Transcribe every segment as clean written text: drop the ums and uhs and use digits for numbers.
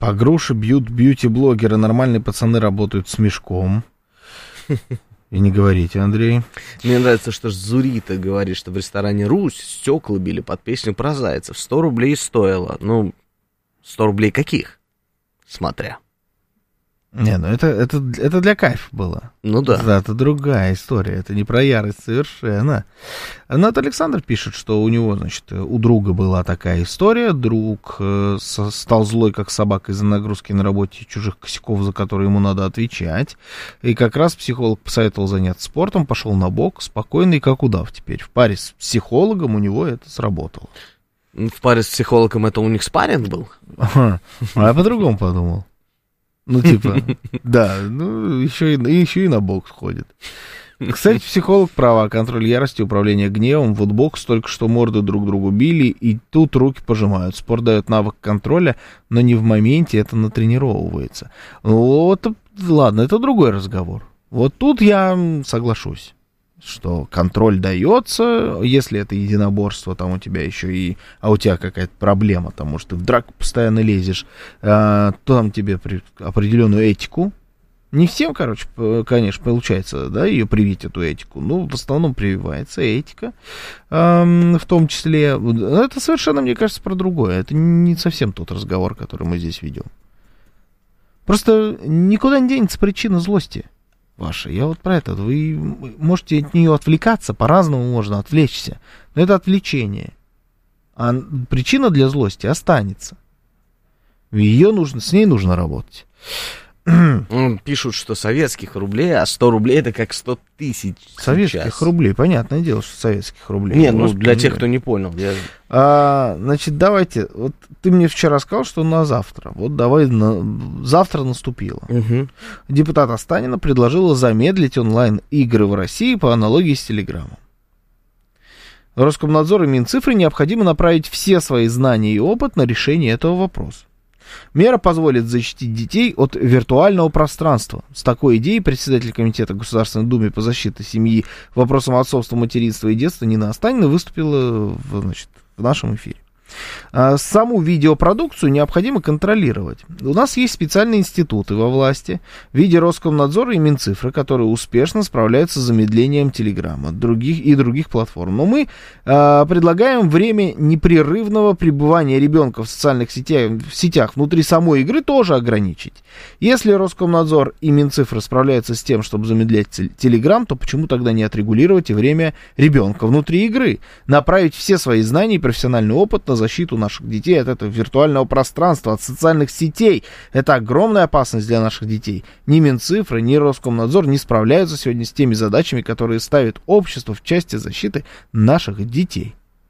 По груше бьют бьюти-блогеры, нормальные пацаны работают с мешком. И не говорите, Андрей. Мне нравится, что Зурита говорит, что в ресторане «Русь» стекла били под песню про зайцев. 100 рублей стоило. 100 рублей каких? Смотря. Не, это для кайфа было. Ну да. Это другая история, это не про ярость совершенно. Вот Александр пишет, что у него, значит, у друга была такая история. Друг стал злой, как собака, из-за нагрузки на работе и чужих косяков, за которые ему надо отвечать. И как раз психолог посоветовал заняться спортом, пошел на бок, спокойный, как удав теперь. В паре с психологом у него это сработало. В паре с психологом это у них спарринг был? А я по-другому подумал. Да, еще и на бокс ходит. Кстати, психолог права, контроль ярости, управление гневом, вот бокс, только что морды друг другу били, и тут руки пожимают. Спорт дает навык контроля, но не в моменте, это натренировывается. Вот, ладно, это другой разговор. Вот тут я соглашусь, что контроль дается, если это единоборство, там у тебя еще и, а у тебя какая-то проблема, там, может, ты в драку постоянно лезешь, то там тебе определенную этику, не всем, конечно, получается, да, ее привить, эту этику, но в основном прививается этика, в том числе, это совершенно, мне кажется, про другое, это не совсем тот разговор, который мы здесь ведем. Просто никуда не денется причина злости ваша. Я вот про это. Вы можете от нее отвлекаться, по-разному можно отвлечься. Но это отвлечение. А причина для злости останется. С ней нужно работать. Пишут, что советских рублей, а 100 рублей это как 100 тысяч. Советских рублей, понятное дело, что советских рублей. Нет, для тех, кто не понял. Значит, давайте, вот ты мне вчера сказал, что на завтра. Вот давай, завтра наступило. Угу. Депутат Останина предложила замедлить онлайн-игры в России по аналогии с Телеграмом. Роскомнадзор и Минцифры необходимо направить все свои знания и опыт на решение этого вопроса. Мера позволит защитить детей от виртуального пространства. С такой идеей председатель Комитета Государственной Думы по защите семьи вопросам отцовства, материнства и детства Нина Останина выступила в нашем эфире. Саму видеопродукцию необходимо контролировать. У нас есть специальные институты во власти в виде Роскомнадзора и Минцифры, которые успешно справляются с замедлением Телеграма и других платформ. Но мы предлагаем время непрерывного пребывания ребенка в социальных сетях внутри самой игры тоже ограничить. Если Роскомнадзор и Минцифры справляются с тем, чтобы замедлять Телеграм, то почему тогда не отрегулировать и время ребенка внутри игры? Направить все свои знания и профессиональный опыт на защиту наших детей от этого виртуального пространства, от социальных сетей. Это огромная опасность для наших детей. Ни Минцифры, ни Роскомнадзор не справляются сегодня с теми задачами, которые ставит общество в части защиты наших детей.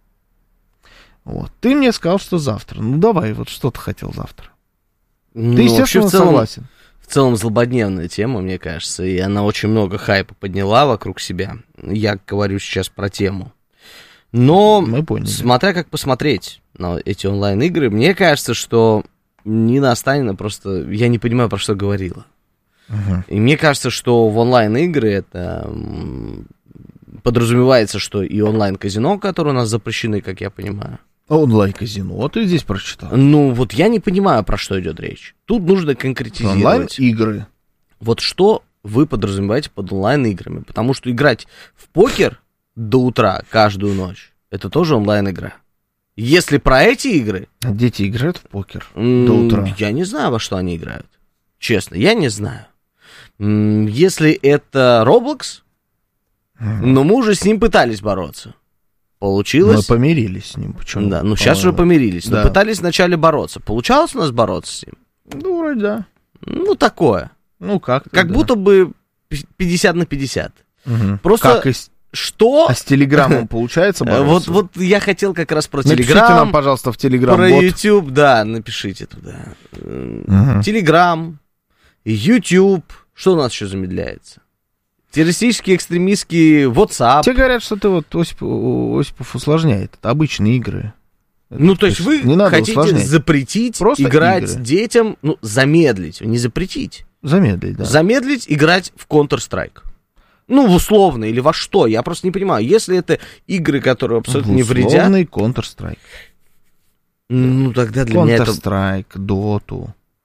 Вот. Ты мне сказал, что завтра. Ну давай, вот что ты хотел завтра. Ты, естественно, согласен. В целом злободневная тема, мне кажется, и она очень много хайпа подняла вокруг себя. Я говорю сейчас про тему. Но, смотря как посмотреть на эти онлайн-игры, мне кажется, что Нина Останина просто, я не понимаю, про что говорила. И мне кажется, что в онлайн-игры это подразумевается, что и онлайн-казино, которые у нас запрещены, как я понимаю. Онлайн-казино, ты здесь прочитал? Ну, вот я не понимаю, про что идет речь. Тут нужно конкретизировать. Онлайн-игры. Вот что вы подразумеваете под онлайн-играми? Потому что играть в покер до утра, каждую ночь, это тоже онлайн-игра. Если про эти игры... Дети играют в покер до утра. Я не знаю, во что они играют. Честно, я не знаю. Если это Roblox, но мы уже с ним пытались бороться. Получилось? Мы помирились с ним. Почему? Да, ну сейчас уже помирились. Да. Но пытались вначале бороться. Получалось у нас бороться с ним? Ну, вроде да. Ну, такое. Ну, как-то, как будто бы 50 на 50. Угу. Просто... Что? А с Телеграмом получается бороться? Вот я хотел как раз про Телеграм. Телеграм. Напишите нам, пожалуйста, в Телеграм. Про YouTube, да, напишите туда. Телеграм, YouTube. Что у нас еще замедляется? Террористический, экстремистский WhatsApp. Те говорят, что ты вот Осипов усложняет. Это обычные игры. Ну, то есть вы хотите усложнять. Запретить просто играть игры. Детям, ну, замедлить, не запретить. Замедлить, да. Замедлить играть в Counter-Strike. Ну, в условно или во что, я просто не понимаю. Если это игры, которые абсолютно не вредят... Условный Counter-Strike. Ну, тогда для меня это... Counter-Strike, Доту.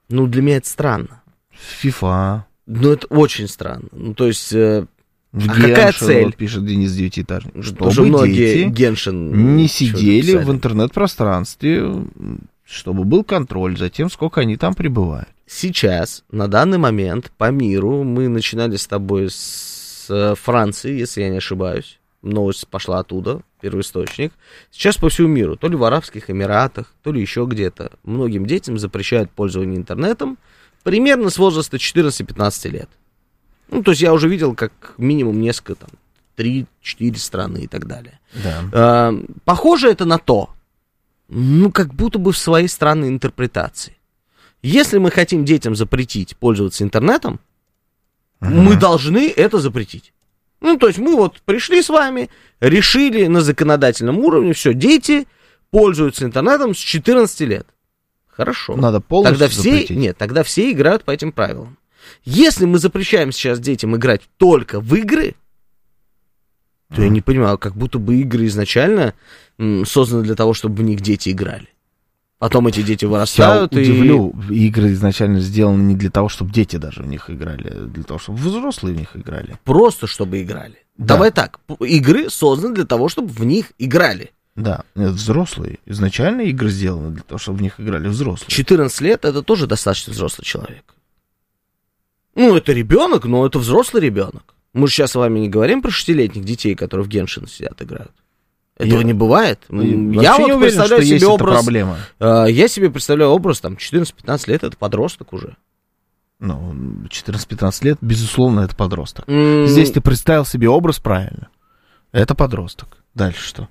Ну, для меня это странно. FIFA. Ну, это очень странно. Ну, то есть... какая цель? Вот пишет Денис Девятиэтажник. Чтобы многие Геншин не сидели в интернет-пространстве, чтобы был контроль за тем, сколько они там пребывают. Сейчас, на данный момент, по миру, мы начинали с тобой с Франции, если я не ошибаюсь. Новость пошла оттуда, первоисточник. Сейчас по всему миру, то ли в Арабских Эмиратах, то ли еще где-то, многим детям запрещают пользование интернетом примерно с возраста 14-15 лет. Ну, то есть я уже видел как минимум несколько, там, 3-4 страны и так далее. Да. Похоже это на то, ну, как будто бы в своей странной интерпретации. Если мы хотим детям запретить пользоваться интернетом, мы должны это запретить. Ну, то есть мы вот пришли с вами, решили на законодательном уровне, все, дети пользуются интернетом с 14 лет. Хорошо. Надо полностью запретить. Нет, тогда все играют по этим правилам. Если мы запрещаем сейчас детям играть только в игры, то я не понимаю, как будто бы игры изначально созданы для того, чтобы в них дети играли. Потом эти дети вырастают. Я удивлю, игры изначально сделаны не для того, чтобы дети даже в них играли, а для того, чтобы взрослые в них играли. Просто чтобы играли. Да. Давай так, игры созданы для того, чтобы в них играли. Да, взрослые. Изначально игры сделаны для того, чтобы в них играли взрослые. 14 лет это тоже достаточно взрослый человек. Ну, это ребенок, но это взрослый ребенок. Мы же сейчас с вами не говорим про 6-летних детей, которые в Геншин сидят, играют. Этого не бывает. Я вот уверен, представляю себе образ. Проблема. Я себе представляю образ, там, 14-15 лет, это подросток уже. Ну, 14-15 лет, безусловно, это подросток. Здесь ты представил себе образ правильно. Это подросток. Дальше что?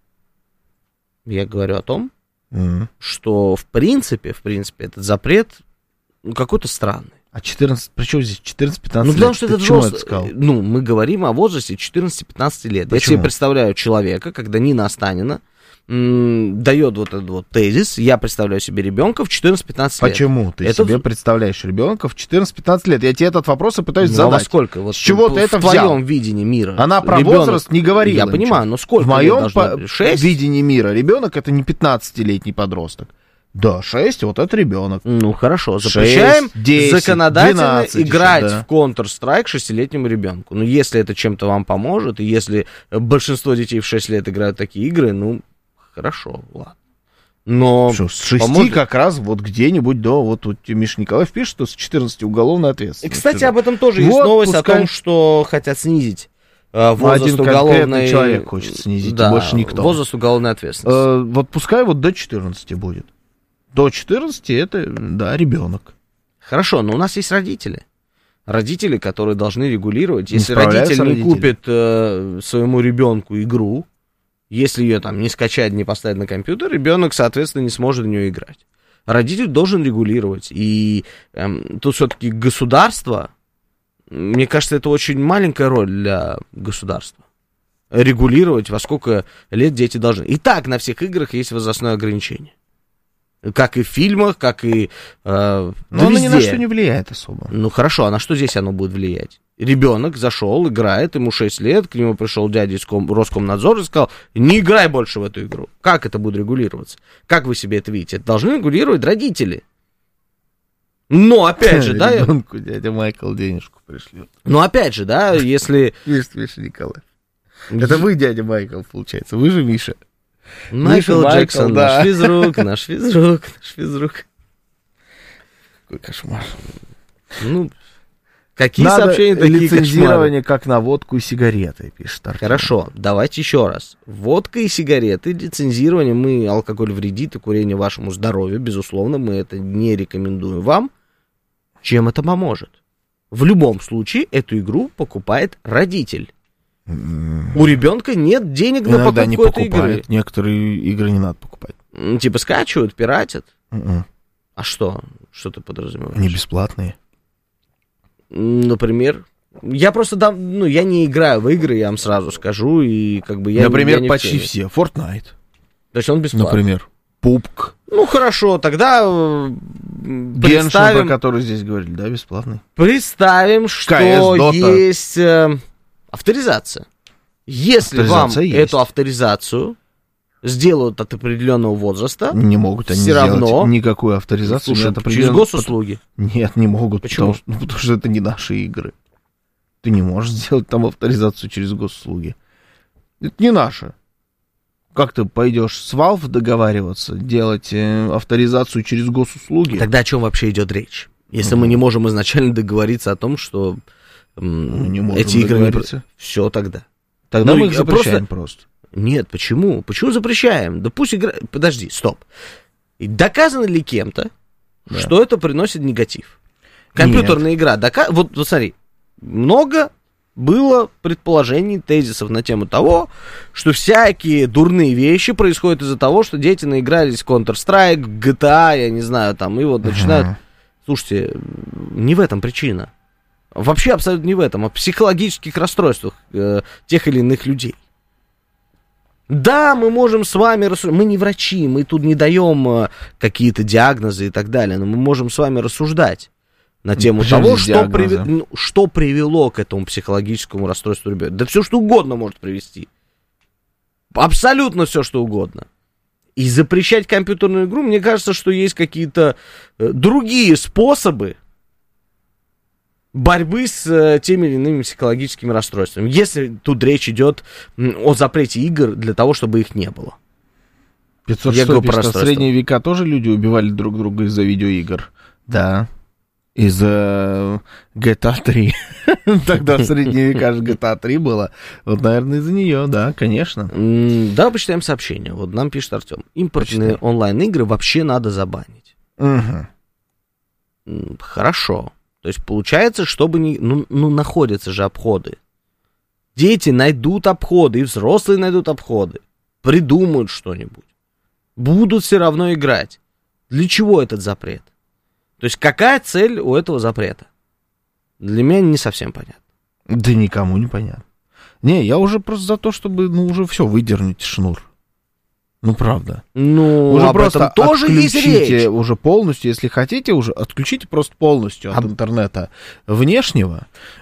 Я говорю о том, что в принципе, этот запрет какой-то странный. А 14, причем здесь 14-15 лет? Ну, потому что это взрослый. Это ну, мы говорим о возрасте 14-15 лет. Почему? Я себе представляю человека, когда Нина Останина дает вот этот вот тезис, я представляю себе ребенка в 14-15 лет. Почему ты себе представляешь ребенка в 14-15 лет? Я тебе этот вопрос и пытаюсь задать. А во сколько? Вот с чего ты это взял? В твоем видении мира. Она про возраст не говорила. Я понимаю, но сколько? В моем видении мира ребенок это не 15-летний подросток. Да, 6, вот это ребенок. Ну, хорошо, запрещаем 10, законодательно 12 играть еще, да. в Counter-Strike 6-летнему ребенку. Ну, если это чем-то вам поможет, и если большинство детей в 6 лет играют в такие игры, ну, хорошо, ладно. Но что, с 6 как раз вот где-нибудь до, вот тут Миша Николаев пишет, что с 14 уголовная ответственность. И, кстати, об этом тоже есть новость о том, что хотят снизить возраст один уголовной... человек хочет снизить, да, и больше никто. Возраст уголовной ответственности. Вот пускай вот до 14 будет. До 14 это, да, ребенок. Хорошо, но у нас есть родители. Родители, которые должны регулировать. Если родитель не купит своему ребенку игру, если ее там не скачать, не поставить на компьютер, ребенок, соответственно, не сможет в нее играть. Родитель должен регулировать. И тут все-таки государство, мне кажется, это очень маленькая роль для государства. Регулировать, во сколько лет дети должны. И так на всех играх есть возрастное ограничение. Как и в фильмах, как и но оно ни на что не влияет особо. Ну хорошо, а на что здесь оно будет влиять? Ребенок зашел, играет, ему 6 лет, к нему пришел дядя из Роскомнадзора и сказал, не играй больше в эту игру. Как это будет регулироваться? Как вы себе это видите? Это должны регулировать родители. Но опять же, да... Ребенку дядя Майкл денежку пришлет. Но опять же, да, если... Миша Николаев. Это вы, дядя Майкл, получается. Вы же Миша. Майкл Джексон, да. наш физрук. Какой кошмар. Ну, какие надо сообщения, такие лицензирование, как на водку и сигареты, пишет Артем. Хорошо, давайте еще раз. Водка и сигареты, лицензирование, алкоголь вредит и курение вашему здоровью, безусловно, мы это не рекомендуем вам. Чем это поможет? В любом случае, эту игру покупает родитель. У ребенка нет денег на покупку этой игры. Некоторые игры не надо покупать. Типа скачивают, пиратят. А что? Что ты подразумеваешь? Они бесплатные. Например? Я просто, я не играю в игры, я вам сразу скажу, и как бы я... Например, я почти все. Fortnite. То есть он бесплатный? Например. PUBG. Ну, хорошо, тогда Genshin, про который здесь говорили, да, бесплатный. Представим, что есть авторизация. Если вам эту авторизацию сделают от определенного возраста. Не могут они сделать равно никакую авторизацию. Слушай, через госуслуги? Нет, не могут. Почему? Потому что это не наши игры. Ты не можешь сделать там авторизацию через госуслуги. Это не наше. Как ты пойдешь с Valve договариваться, делать авторизацию через госуслуги? Тогда о чем вообще идет речь? Если мы не можем изначально договориться о том, что эти игры не... Все тогда. Тогда мы их запрещаем просто. Нет, почему? Почему запрещаем? Да пусть игра... Подожди, стоп. Доказано ли кем-то, что это приносит негатив? Компьютерная игра. Вот смотри, много было предположений, тезисов на тему того, что всякие дурные вещи происходят из-за того, что дети наигрались в Counter-Strike, GTA, я не знаю, там, и вот начинают... Слушайте, не в этом причина. Вообще абсолютно не в этом, а в психологических расстройствах тех или иных людей. Да, мы можем с вами рассуждать, мы не врачи, мы тут не даем какие-то диагнозы и так далее, но мы можем с вами рассуждать на тему того, что привело к этому психологическому расстройству ребенка. Да все, что угодно может привести. Абсолютно все, что угодно. И запрещать компьютерную игру, мне кажется, что есть какие-то другие способы борьбы с теми или иными психологическими расстройствами. Если тут речь идет о запрете игр для того, чтобы их не было. 500 пишет, в средние века тоже люди убивали друг друга из-за видеоигр. Да. Из-за GTA 3. Тогда в средние века же GTA 3 было. Вот, наверное, из-за нее, да, конечно. Да, почитаем сообщение. Вот нам пишет Артем. Импортные онлайн-игры вообще надо забанить. Хорошо. То есть получается, чтобы не... Ну, находятся же обходы. Дети найдут обходы, и взрослые найдут обходы. Придумают что-нибудь. Будут все равно играть. Для чего этот запрет? То есть какая цель у этого запрета? Для меня не совсем понятно. Да никому не понятно. Не, я уже просто за то, чтобы, уже все, выдернуть шнур. Ну, правда. Ну, уже об просто этом тоже есть речь. Уже полностью, если хотите, уже отключите просто полностью от интернета внешнего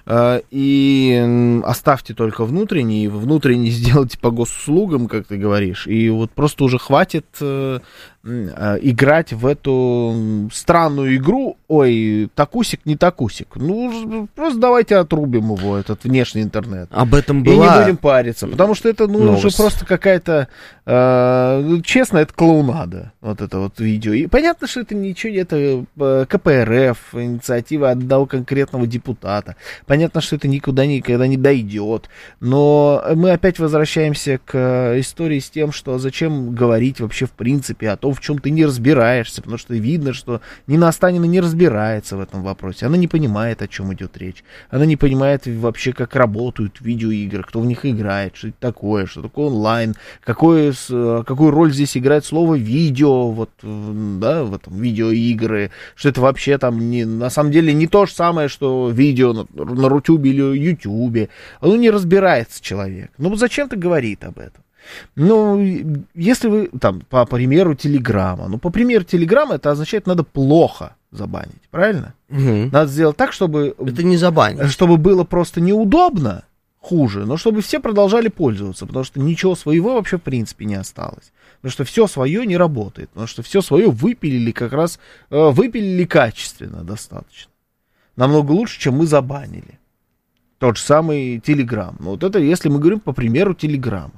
и оставьте только внутренний, и внутренний сделайте по госуслугам, как ты говоришь, и вот просто уже хватит играть в эту странную игру, ой, такусик, не такусик. Ну, просто давайте отрубим его, этот внешний интернет. Об этом была... И не будем париться, потому что это, уже просто какая-то, честно, это клоунада, вот это вот видео. И понятно, что это ничего, это КПРФ, инициатива одного конкретного депутата. Понятно, что это никуда никогда не дойдет. Но мы опять возвращаемся к истории с тем, что зачем говорить вообще в принципе о том, в чем ты не разбираешься, потому что видно, что Нина Останина не разбирается в этом вопросе. Она не понимает, о чем идет речь. Она не понимает вообще, как работают видеоигры, кто в них играет, что это такое, что такое онлайн, какую роль здесь играет слово видео, вот, да, в этом видеоигры, что это вообще там на самом деле не то же самое, что видео на Рутюбе или Ютюбе. Не разбирается человек. Зачем-то говорит об этом. Если вы, там, по примеру Телеграма, по примеру Телеграма это означает, надо плохо забанить, правильно? Угу. Надо сделать так, чтобы... Это не забанить. Чтобы было просто неудобно, хуже, но чтобы все продолжали пользоваться, потому что ничего своего вообще в принципе не осталось. Потому что все свое не работает, потому что все свое выпилили как раз, выпилили качественно достаточно. Намного лучше, чем мы забанили. Тот же самый Телеграм. Вот это если мы говорим по примеру Телеграма.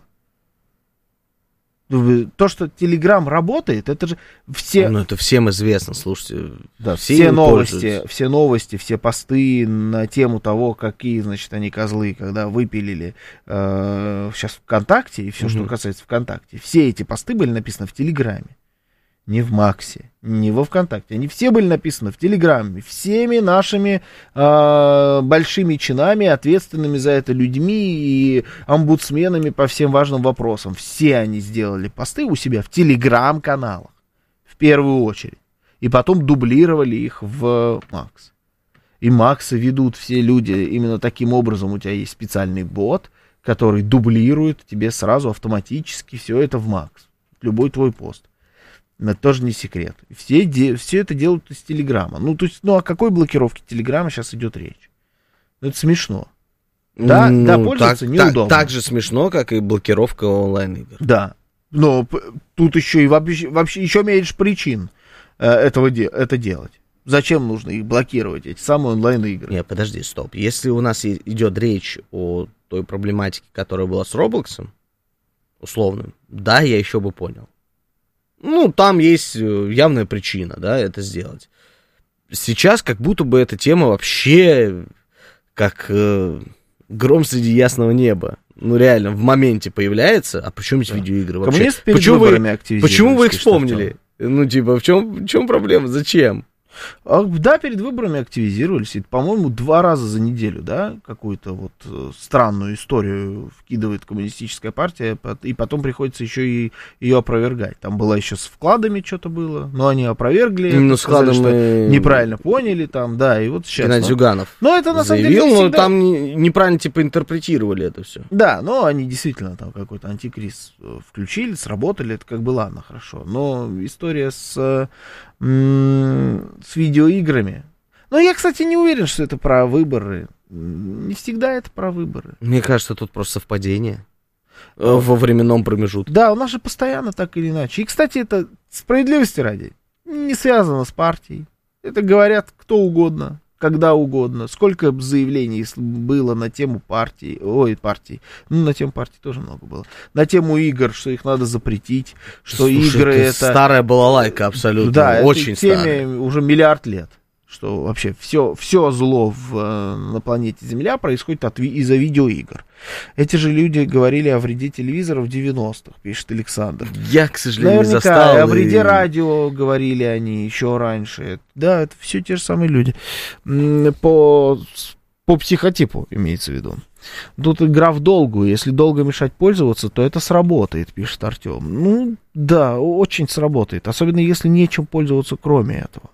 То, что Телеграм работает, это же все... это всем известно, слушайте. Да, все новости, все посты на тему того, какие, значит, они козлы, когда выпилили сейчас ВКонтакте, и все, что касается ВКонтакте, все эти посты были написаны в Телеграме. Не в Максе, не во ВКонтакте. Они все были написаны в Телеграме. Всеми нашими большими чинами, ответственными за это людьми и омбудсменами по всем важным вопросам. Все они сделали посты у себя в Телеграм-каналах. В первую очередь. И потом дублировали их в Макс. И Максы ведут все люди именно таким образом. У тебя есть специальный бот, который дублирует тебе сразу автоматически все это в Макс. Любой твой пост. Это тоже не секрет. Все это делают из Телеграма. О какой блокировке Телеграма сейчас идет речь? Это смешно. Да, пользоваться неудобно. Так же смешно, как и блокировка онлайн-игр. Да. Но тут еще и вообще еще меньше причин это делать. Зачем нужно их блокировать, эти самые онлайн-игры? Нет, подожди, стоп. Если у нас идет речь о той проблематике, которая была с Роблоксом, условно, да, я еще бы понял. Ну, там есть явная причина, да, это сделать. Сейчас как будто бы эта тема вообще как гром среди ясного неба. Ну, реально, в моменте появляется. А почему здесь видеоигры вообще? Почему вы их вспомнили? Ну, типа, в чем проблема? Зачем? Да, перед выборами активизировались. И, по-моему, 2 раза за неделю, да, какую-то вот странную историю вкидывает коммунистическая партия, и потом приходится еще и ее опровергать. Там было еще с вкладами что-то было, но они опровергли. Именно с вкладом что неправильно поняли там, да, и вот сейчас. Геннадий Зюганов это, заявил, но всегда... там неправильно типа интерпретировали это все. Да, но они действительно там какой-то антикриз включили, сработали, это как бы ладно, хорошо. Но история с видеоиграми. Но я, кстати, не уверен, что это про выборы. Не всегда это про выборы. Мне кажется, тут просто совпадение во временном промежутке. Да, у нас же постоянно так или иначе. И, кстати, это справедливости ради не связано с партией. Это говорят кто угодно, когда угодно. Сколько заявлений было на тему партии. Ну, на тему партии тоже много было. На тему игр, что их надо запретить, что игры это... Старая балалайка абсолютно, да, очень старая. Да, теме уже миллиард лет. Что вообще все зло на планете Земля происходит из-за видеоигр. Эти же люди говорили о вреде телевизора в 90-х, пишет Александр. Я, к сожалению, наверняка, не застал. О вреде радио говорили они еще раньше. Да, это все те же самые люди. По психотипу имеется в виду. Тут игра в долгую. Если долго мешать пользоваться, то это сработает, пишет Артем. Ну, да, очень сработает. Особенно если нечем пользоваться кроме этого.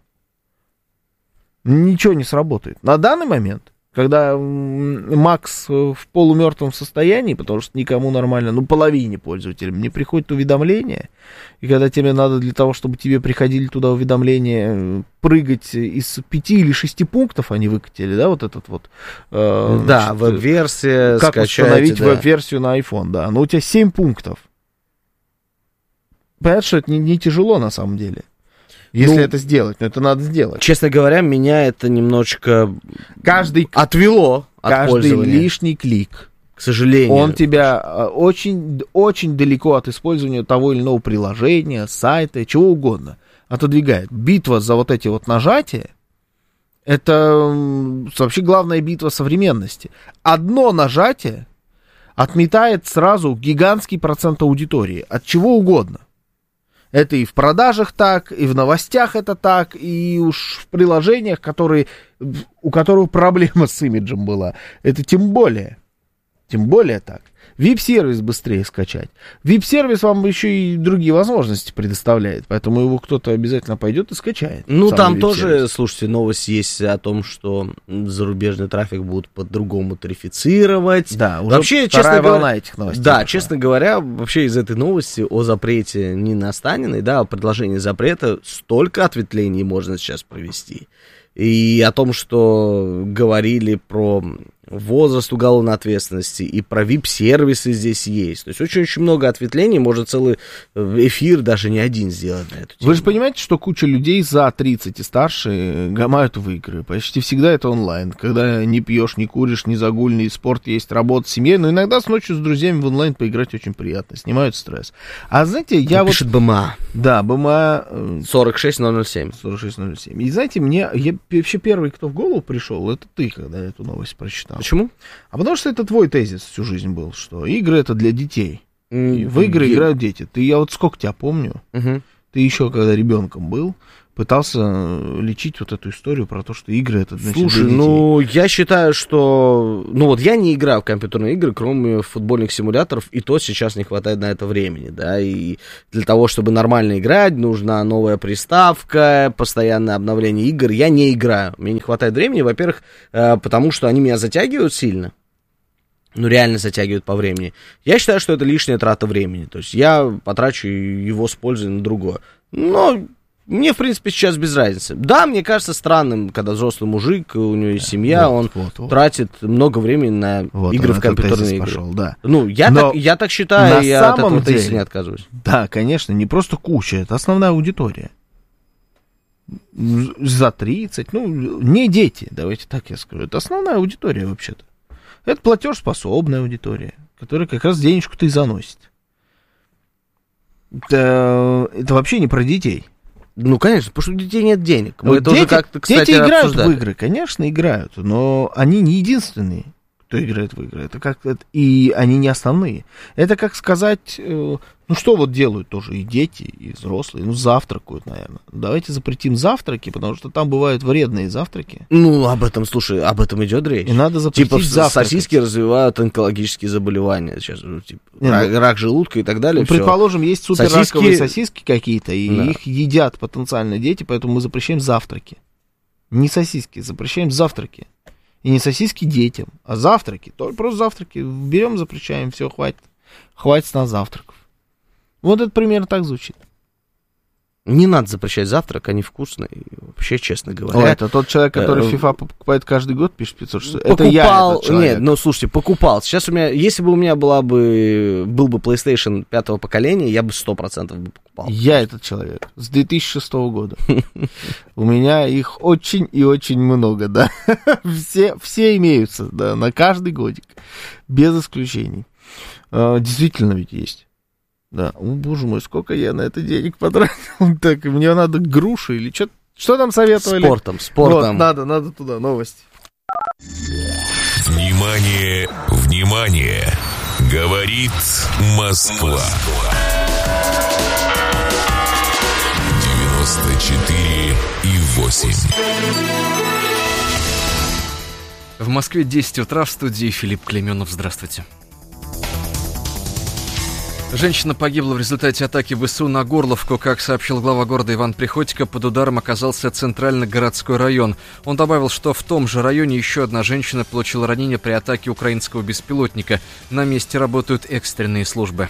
Ничего не сработает. На данный момент, когда Макс в полумертвом состоянии, потому что никому нормально, половине пользователей, не приходит уведомление, и когда тебе надо для того, чтобы тебе приходили туда уведомления, прыгать из 5 или 6 пунктов, они выкатили, да, вот этот вот... да, веб-версия, как установить веб-версию на iPhone, да, но у тебя 7 пунктов. Понятно, что это не тяжело на самом деле. Если это сделать, но это надо сделать. Честно говоря, меня это немножечко отвело от пользования. Каждый лишний клик, к сожалению, он тебя очень, очень далеко от использования того или иного приложения, сайта, чего угодно отодвигает. Битва за вот эти вот нажатия, это вообще главная битва современности. Одно нажатие отметает сразу гигантский процент аудитории от чего угодно. Это и в продажах так, и в новостях это так, и уж в приложениях, у которых проблема с имиджем была. Это тем более так. VIP-сервис быстрее скачать. VIP-сервис вам еще и другие возможности предоставляет, поэтому его кто-то обязательно пойдет и скачает. Ну, там тоже, слушайте, новость есть о том, что зарубежный трафик будут по-другому тарифицировать. Да, уже вообще, вторая волна этих новостей. Да, честно говоря, вообще из этой новости о запрете Нины Останиной, да, о предложении запрета, столько ответвлений можно сейчас провести. И о том, что говорили про возраст уголовной ответственности, и про VIP-сервисы здесь есть. То есть очень-очень много ответвлений, может целый эфир даже не один сделать на эту тему. Вы же понимаете, что куча людей за 30 и старше гамают в игры. Почти всегда это онлайн. Когда не пьешь, не куришь, не загульный спорт, есть работа, семья. Но иногда с ночью с друзьями в онлайн поиграть очень приятно. Снимают стресс. А знаете, я пишет БМА. Да, БМА... 46007. 46007. И знаете, я вообще первый, кто в голову пришел, это ты, когда я эту новость прочитал. Почему? А потому что это твой тезис всю жизнь был, что игры это для детей. И в игры играют дети. Я вот сколько тебя помню, ты еще когда ребенком был, пытался лечить вот эту историю про то, что игры это для детей. Слушай, я считаю, что... я не играю в компьютерные игры, кроме футбольных симуляторов, и то сейчас не хватает на это времени, да, и для того, чтобы нормально играть, нужна новая приставка, постоянное обновление игр. Я не играю, мне не хватает времени, во-первых, потому что они меня затягивают сильно. Реально затягивают по времени. Я считаю, что это лишняя трата времени. То есть я потрачу его с пользой на другое. Но Мне, в принципе, сейчас без разницы. Да, мне кажется странным, когда взрослый мужик, у него есть семья, он тратит много времени на игры в компьютерные игры. Пошел, да. Ну, я так считаю, и я от этого не отказываюсь. Да, конечно, не просто куча, это основная аудитория. За 30, не дети, давайте так я скажу. Это основная аудитория вообще-то. Это платежеспособная аудитория, которая как раз денежку-то и заносит. Это вообще не про детей. Ну, конечно, потому что у детей нет денег. Мы это уже как-то, кстати, дети играют обсуждали. в игры, конечно, играют, но они не единственные, кто играет в игры. И они не основные. Это как сказать, что вот делают тоже и дети, и взрослые, завтракают, наверное. Давайте запретим завтраки, потому что там бывают вредные завтраки. Об этом идет речь. И надо запретить завтракать. Сосиски развивают онкологические заболевания. Сейчас, рак желудка и так далее. Предположим, есть суперраковые сосиски какие-то, и их едят потенциально дети, поэтому мы запрещаем завтраки. Не сосиски, запрещаем завтраки. И не сосиски детям, а завтраки. Просто завтраки. Берем, запрещаем, все, хватит. Хватит с нас завтраков. Вот это примерно так звучит. Не надо запрещать завтрак, они вкусные. Вообще, честно говоря. Это тот человек, который FIFA покупает каждый год, пишет 500. Это я этот человек. Нет, слушайте, покупал. Сейчас если бы у меня был бы PlayStation 5-го поколения, я бы 100% бы покупал. Я этот человек. С 2006 года. У меня их очень и очень много, да. Все имеются, да, на каждый годик. Без исключений. Действительно ведь есть. Да, боже мой, сколько я на это денег потратил. Так, мне надо груши или что там советовали? Спортом. Вот, надо туда, новости. Внимание, внимание! Говорит Москва. 94,8. В Москве 10 утра, в студии Филипп Клейменов. Здравствуйте. Женщина погибла в результате атаки ВСУ на Горловку. Как сообщил глава города Иван Приходько, под ударом оказался центральный городской район. Он добавил, что в том же районе еще одна женщина получила ранение при атаке украинского беспилотника. На месте работают экстренные службы.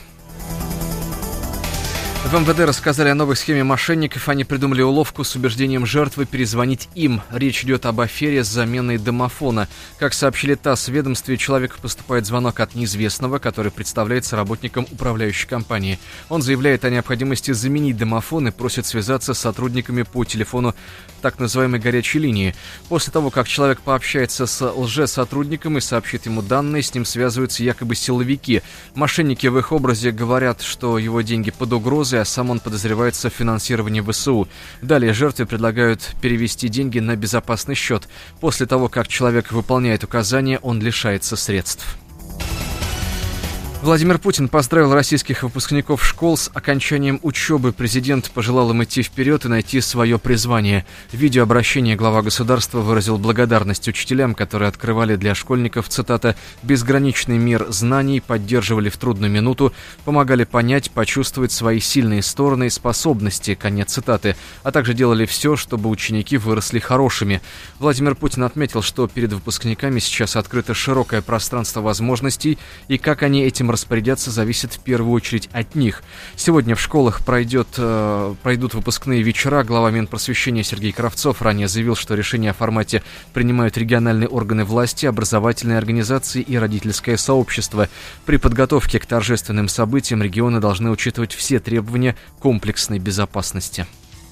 В МВД рассказали о новой схеме мошенников. Они придумали уловку с убеждением жертвы перезвонить им. Речь идет об афере с заменой домофона. Как сообщили ТАСС, в ведомстве человеку поступает звонок от неизвестного, который представляется работником управляющей компании. Он заявляет о необходимости заменить домофон и просит связаться с сотрудниками по телефону так называемой горячей линии. После того, как человек пообщается с лжесотрудником и сообщит ему данные, с ним связываются якобы силовики. Мошенники в их образе говорят, что его деньги под угрозой, а сам он подозревается в финансировании ВСУ. Далее жертве предлагают перевести деньги на безопасный счет. После того, как человек выполняет указания, он лишается средств. Владимир Путин поздравил российских выпускников школ с окончанием учебы. Президент пожелал им идти вперед и найти свое призвание. В видеообращении глава государства выразил благодарность учителям, которые открывали для школьников, цитата, «безграничный мир знаний, поддерживали в трудную минуту, помогали понять, почувствовать свои сильные стороны и способности», конец цитаты, а также делали все, чтобы ученики выросли хорошими. Владимир Путин отметил, что перед выпускниками сейчас открыто широкое пространство возможностей, и как они этим распорядятся, зависит в первую очередь от них. Сегодня в школах пройдут выпускные вечера. Глава Минпросвещения Сергей Кравцов ранее заявил, что решение о формате принимают региональные органы власти, образовательные организации и родительское сообщество. При подготовке к торжественным событиям регионы должны учитывать все требования комплексной безопасности.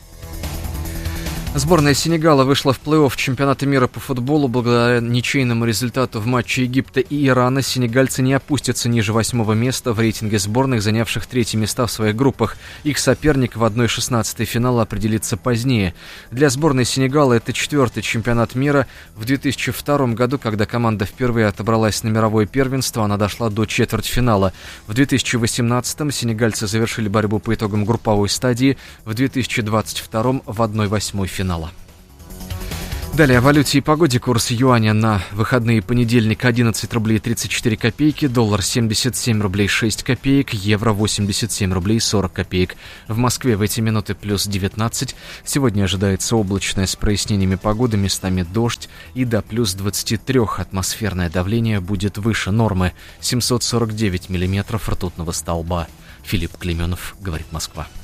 Сборная Сенегала вышла в плей-офф чемпионата мира по футболу. Благодаря ничейному результату в матче Египта и Ирана сенегальцы не опустятся ниже 8-го места в рейтинге сборных, занявших 3-е места в своих группах. Их соперник в 1/16 финала определится позднее. Для сборной Сенегала это 4-й чемпионат мира. В 2002 году, когда команда впервые отобралась на мировое первенство, она дошла до четвертьфинала. В 2018-м сенегальцы завершили борьбу по итогам групповой стадии. В 2022-м в 1/8 финала. Далее о валюте и погоде. Курс юаня на выходные: понедельник 11 рублей 34 копейки, доллар 77 рублей 6 копеек, евро 87 рублей 40 копеек. В Москве в эти минуты плюс 19. Сегодня ожидается облачная с прояснениями погоды, местами дождь, и до плюс 23. Атмосферное давление будет выше нормы. 749 миллиметров ртутного столба. Филипп Клейменов, говорит Москва.